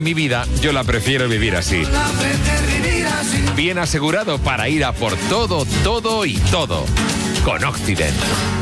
Mi vida, yo la prefiero vivir así. Bien asegurado para ir a por todo, todo y todo. Con Occident.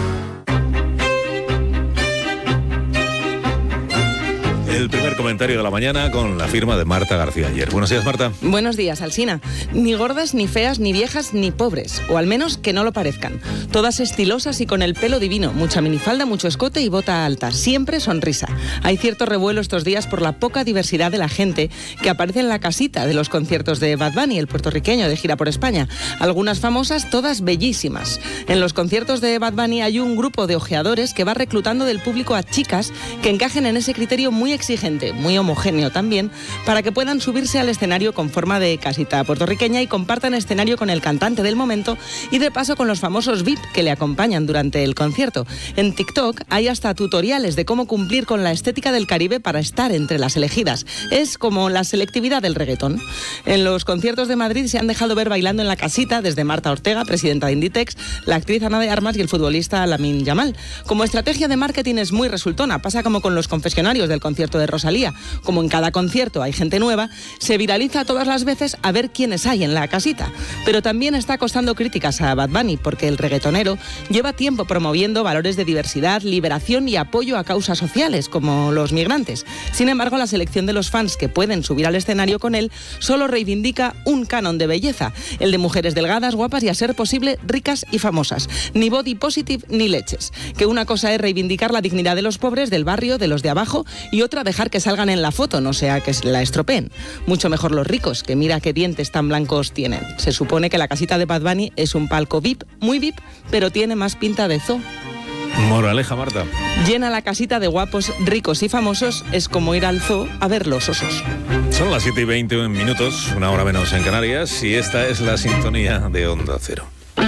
El primer comentario de la mañana con la firma de Marta García Ayer. Buenos días, Marta. Buenos días, Alsina. Ni gordas, ni feas, ni viejas, ni pobres. O al menos que no lo parezcan. Todas estilosas y con el pelo divino. Mucha minifalda, mucho escote y bota alta. Siempre sonrisa. Hay cierto revuelo estos días por la poca diversidad de la gente que aparece en la casita de los conciertos de Bad Bunny, el puertorriqueño de gira por España. Algunas famosas, todas bellísimas. En los conciertos de Bad Bunny hay un grupo de ojeadores que va reclutando del público a chicas que encajen en ese criterio muy exigente, muy homogéneo también, para que puedan subirse al escenario con forma de casita puertorriqueña y compartan escenario con el cantante del momento y de paso con los famosos VIP que le acompañan durante el concierto. En TikTok hay hasta tutoriales de cómo cumplir con la estética del Caribe para estar entre las elegidas. Es como la selectividad del reggaetón. En los conciertos de Madrid se han dejado ver bailando en la casita desde Marta Ortega, presidenta de Inditex, la actriz Ana de Armas y el futbolista Lamine Yamal. Como estrategia de marketing es muy resultona. Pasa como con los confesionarios del concierto de Rosalía. Como en cada concierto hay gente nueva, se viraliza todas las veces a ver quiénes hay en la casita. Pero también está costando críticas a Bad Bunny porque el reggaetonero lleva tiempo promoviendo valores de diversidad, liberación y apoyo a causas sociales como los migrantes. Sin embargo, la selección de los fans que pueden subir al escenario con él solo reivindica un canon de belleza, el de mujeres delgadas, guapas y a ser posible ricas y famosas. Ni body positive ni leches. Que una cosa es reivindicar la dignidad de los pobres, del barrio, de los de abajo y otra dejar que salgan en la foto, no sea que la estropeen. Mucho mejor los ricos, que mira qué dientes tan blancos tienen. Se supone que la casita de Bad Bunny es un palco VIP, muy VIP, pero tiene más pinta de zoo. Moraleja, Marta. Llena la casita de guapos, ricos y famosos es como ir al zoo a ver los osos. Son las 7:20 minutos, una hora menos en Canarias, y esta es la sintonía de Onda Cero.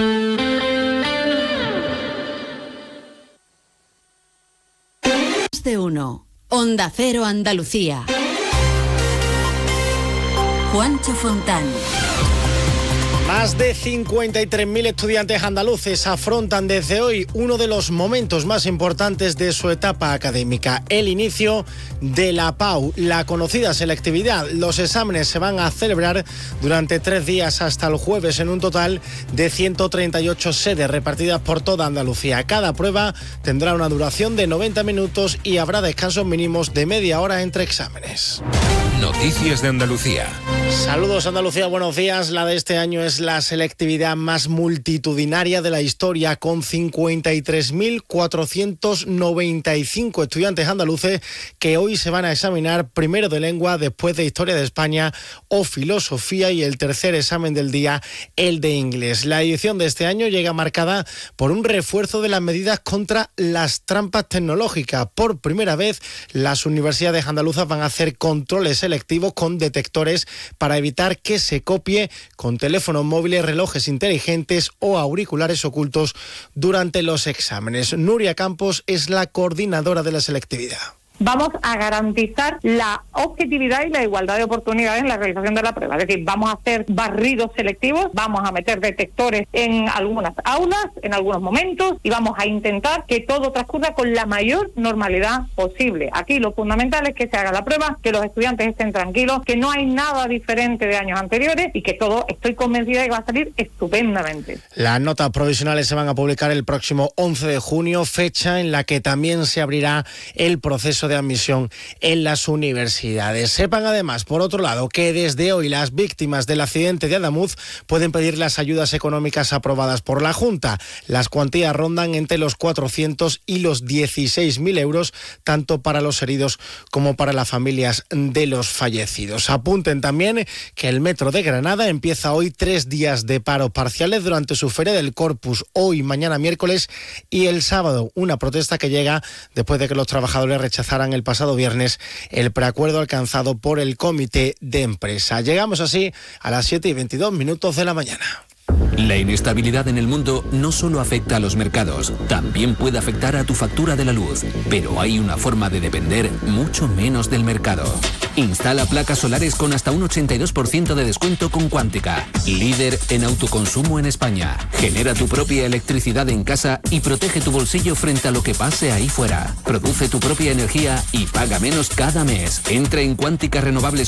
De uno. Onda Cero Andalucía. Juancho Fontán. Más de 53.000 estudiantes andaluces afrontan desde hoy uno de los momentos más importantes de su etapa académica, el inicio de la PAU, la conocida selectividad. Los exámenes se van a celebrar durante 3 días hasta el jueves en un total de 138 sedes repartidas por toda Andalucía. Cada prueba tendrá una duración de 90 minutos y habrá descansos mínimos de media hora entre exámenes. Noticias de Andalucía. Saludos Andalucía, buenos días. La de este año es la selectividad más multitudinaria de la historia, con 53.495 estudiantes andaluces que hoy se van a examinar primero de lengua, después de historia de España o filosofía y el tercer examen del día, el de inglés. La edición de este año llega marcada por un refuerzo de las medidas contra las trampas tecnológicas. Por primera vez, las universidades andaluzas van a hacer controles selectivos con detectores para evitar que se copie con teléfonos móviles, relojes inteligentes o auriculares ocultos durante los exámenes. Nuria Campos es la coordinadora de la selectividad. Vamos a garantizar la objetividad y la igualdad de oportunidades en la realización de la prueba. Es decir, vamos a hacer barridos selectivos, vamos a meter detectores en algunas aulas, en algunos momentos, y vamos a intentar que todo transcurra con la mayor normalidad posible. Aquí lo fundamental es que se haga la prueba, que los estudiantes estén tranquilos, que no hay nada diferente de años anteriores y que todo, estoy convencida de que va a salir estupendamente. Las notas provisionales se van a publicar el próximo 11 de junio, fecha en la que también se abrirá el proceso de admisión en las universidades. Sepan además, por otro lado, que desde hoy las víctimas del accidente de Adamuz pueden pedir las ayudas económicas aprobadas por la Junta. Las cuantías rondan entre los 400 y los 16.000 euros, tanto para los heridos como para las familias de los fallecidos. Apunten también que el Metro de Granada empieza hoy 3 días de paro parciales durante su Feria del Corpus, hoy, mañana miércoles y el sábado. Una protesta que llega después de que los trabajadores rechazaran el pasado viernes el preacuerdo alcanzado por el comité de empresa. Llegamos así a las 7:22 de la mañana. La inestabilidad en el mundo no solo afecta a los mercados, también puede afectar a tu factura de la luz. Pero hay una forma de depender mucho menos del mercado. Instala placas solares con hasta un 82% de descuento con Cuántica, líder en autoconsumo en España. Genera tu propia electricidad en casa y protege tu bolsillo frente a lo que pase ahí fuera. Produce tu propia energía y paga menos cada mes. Entra en cuánticarenovables.es